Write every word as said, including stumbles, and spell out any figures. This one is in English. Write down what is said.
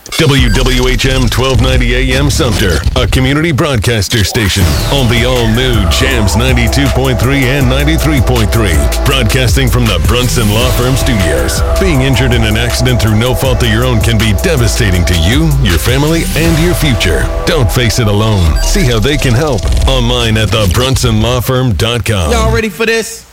W W H M twelve ninety A M Sumter, a community broadcaster station on the all-new Jams ninety-two point three and ninety-three point three. Broadcasting from the Brunson Law Firm Studios. Being injured in an accident through no fault of your own can be devastating to you, your family, and your future. Don't face it alone. See how they can help online at the brunson law firm dot com. Y'all ready for this?